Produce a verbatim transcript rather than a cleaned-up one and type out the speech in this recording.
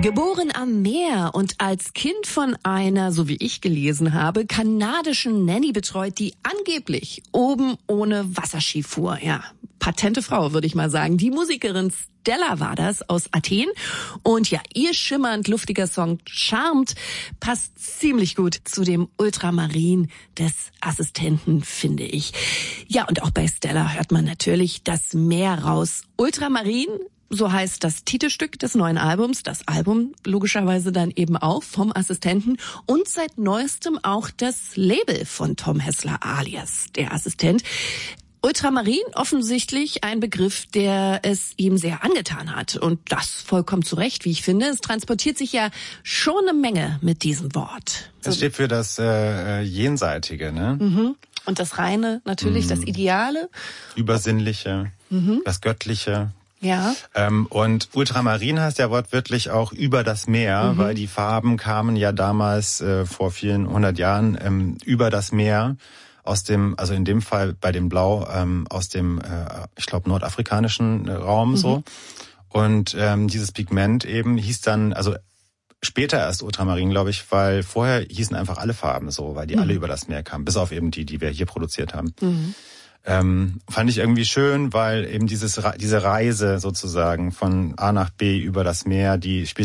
Geboren am Meer und als Kind von einer, so wie ich gelesen habe, kanadischen Nanny betreut, die angeblich oben ohne Wasserski fuhr. Ja, patente Frau, würde ich mal sagen. Die Musikerin Stella war das aus Athen. Und ja, ihr schimmernd luftiger Song Charmed passt ziemlich gut zu dem Ultramarin des Assistenten, finde ich. Ja, und auch bei Stella hört man natürlich das Meer raus. Ultramarin, so heißt das Titelstück des neuen Albums, das Album logischerweise dann eben auch vom Assistenten und seit neuestem auch das Label von Tom Hessler alias der Assistent. Ultramarin offensichtlich ein Begriff, der es ihm sehr angetan hat und das vollkommen zu Recht, wie ich finde. Es transportiert sich ja schon eine Menge mit diesem Wort. Es steht für das äh, Jenseitige, ne? Mhm. Und das Reine natürlich, mhm. das Ideale. Übersinnliche, mhm. das Göttliche. Ja. Ähm, und Ultramarin heißt ja wortwörtlich auch über das Meer, mhm. weil die Farben kamen ja damals äh, vor vielen hundert Jahren ähm, über das Meer aus dem, also in dem Fall bei dem Blau ähm, aus dem, äh, ich glaube nordafrikanischen äh, Raum mhm. so. Und ähm, dieses Pigment eben hieß dann, also später erst Ultramarin, glaube ich, weil vorher hießen einfach alle Farben so, weil die mhm. alle über das Meer kamen, bis auf eben die, die wir hier produziert haben. Mhm. Ähm, fand ich irgendwie schön, weil eben dieses diese Reise sozusagen von A nach B über das Meer, die spielt